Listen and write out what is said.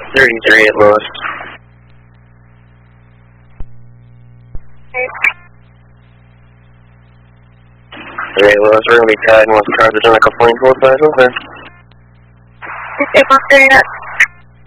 33 at lowest. Okay, lowest, we're going to be tied and once the cars are done, a couple lanes both sides, over. Okay,